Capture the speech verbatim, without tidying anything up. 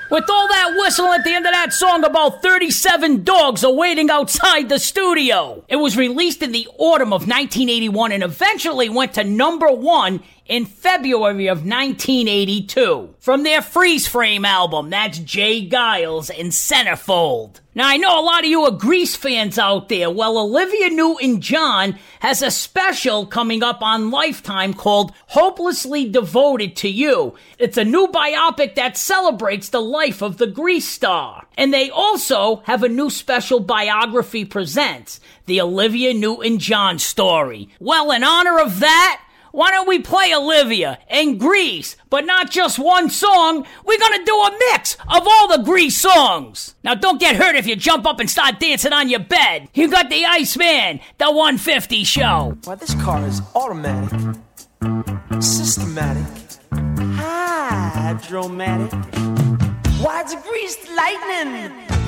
With all that whistle at the end of that song, about thirty-seven dogs are waiting outside the studio. It was released in the autumn of nineteen eighty-one and eventually went to number one in February of nineteen eighty-two. From their Freeze Frame album, that's Jay Giles and Centerfold. Now, I know a lot of you are Grease fans out there. Well, Olivia Newton-John has a special coming up on Lifetime called Hopelessly Devoted to You. It's a new biopic that celebrates the life of the Grease star. And they also have a new special biography presents, the Olivia Newton-John story. Well, in honor of that, why don't we play Olivia and Grease, but not just one song? We're gonna do a mix of all the Grease songs. Now don't get hurt if you jump up and start dancing on your bed. You got the Iceman, the one fifty show. Why, this car is automatic, systematic, hydromatic. Why, it's greased lightning.